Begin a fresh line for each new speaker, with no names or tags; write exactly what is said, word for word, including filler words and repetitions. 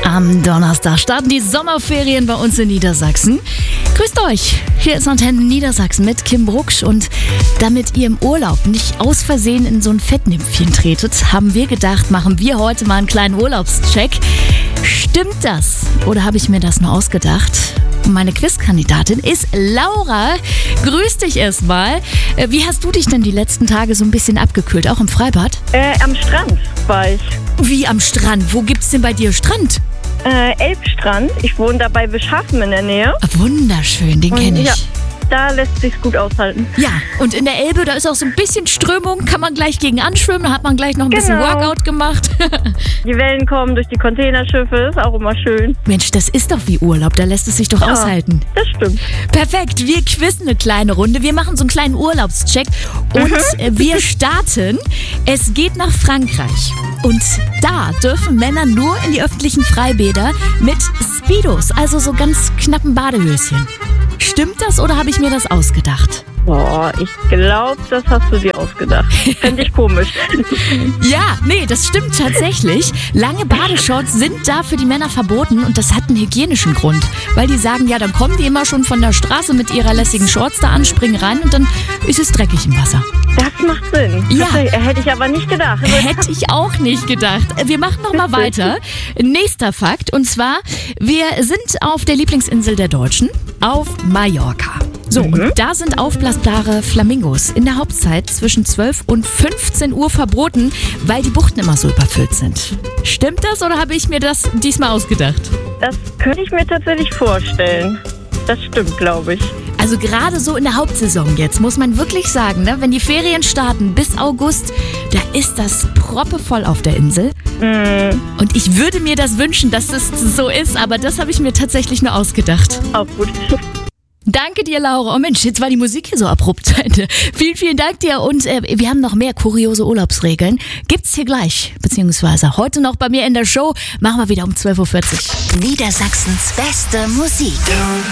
Am Donnerstag starten die Sommerferien bei uns in Niedersachsen. Grüßt euch, hier ist Antenne Niedersachsen mit Kim Brucksch. Und damit ihr im Urlaub nicht aus Versehen in so ein Fettnäpfchen tretet, haben wir gedacht, machen wir heute mal einen kleinen Urlaubscheck. Stimmt das? Oder habe ich mir das nur ausgedacht? Meine Quizkandidatin ist Laura. Grüß dich erstmal. Wie hast du dich denn die letzten Tage so ein bisschen abgekühlt? Auch im Freibad?
Äh, am Strand war ich.
Wie am Strand? Wo gibt's denn bei dir Strand?
Äh, Elbstrand. Ich wohne da bei Beschaffen in der Nähe.
Wunderschön, den kenne ich.
Ja, da lässt sich's gut aushalten.
Ja, und in der Elbe, da ist auch so ein bisschen Strömung, kann man gleich gegen anschwimmen, da hat man gleich noch ein bisschen
Genau.
Workout gemacht.
Die Wellen kommen durch die Containerschiffe, ist auch immer schön.
Mensch, das ist doch wie Urlaub, da lässt es sich doch
Ja,
aushalten.
Das stimmt.
Perfekt, wir quizzen eine kleine Runde, wir machen so einen kleinen Urlaubscheck und äh, wir starten. Es geht nach Frankreich und da dürfen Männer nur in die öffentlichen Freibäder mit Speedos, also so ganz knappen Badehöschen. Stimmt das oder habe ich mir das ausgedacht?
Boah, ich glaube, das hast du dir ausgedacht. Fände ich komisch.
Ja, nee, das stimmt tatsächlich. Lange Badeshorts sind da für die Männer verboten und das hat einen hygienischen Grund. Weil die sagen, ja, dann kommen die immer schon von der Straße mit ihrer lässigen Shorts da an, springen rein und dann ist es dreckig im Wasser.
Das macht Sinn.
Ja.
Das hätte ich aber nicht gedacht.
Hätte ich auch nicht gedacht. Wir machen noch mal weiter. Nächster Fakt, und zwar, wir sind auf der Lieblingsinsel der Deutschen, auf Mallorca. So,
Mhm.
und da sind aufblasbare Flamingos in der Hauptzeit zwischen zwölf und fünfzehn Uhr verboten, weil die Buchten immer so überfüllt sind. Stimmt das oder habe ich mir das diesmal ausgedacht?
Das könnte ich mir tatsächlich vorstellen. Das stimmt, glaube ich.
Also gerade so in der Hauptsaison jetzt, muss man wirklich sagen, ne, wenn die Ferien starten bis August, da ist das proppevoll auf der Insel.
Mhm.
Und ich würde mir das wünschen, dass es so ist, aber das habe ich mir tatsächlich nur ausgedacht.
Auch gut.
Danke dir, Laura. Oh Mensch, jetzt war die Musik hier so abrupt zu Ende. Vielen, vielen Dank dir und äh, wir haben noch mehr kuriose Urlaubsregeln. Gibt's hier gleich, beziehungsweise heute noch bei mir in der Show. Machen wir wieder um zwölf Uhr vierzig.
Niedersachsens beste Musik.